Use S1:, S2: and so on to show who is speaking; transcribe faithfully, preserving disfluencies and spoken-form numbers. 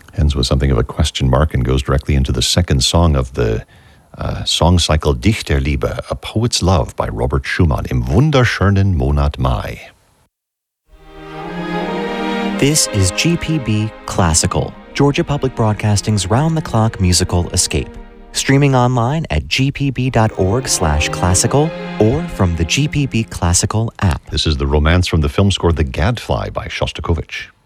S1: Ends with something of a question mark and goes directly into the second song of the uh, song cycle Dichterliebe, A Poet's Love by Robert Schumann im wunderschönen Monat Mai.
S2: This is G P B Classical, Georgia Public Broadcasting's round-the-clock musical escape. Streaming online at gpb.org slash classical or from the G P B Classical app.
S1: This is the romance from the film score The Gadfly by Shostakovich.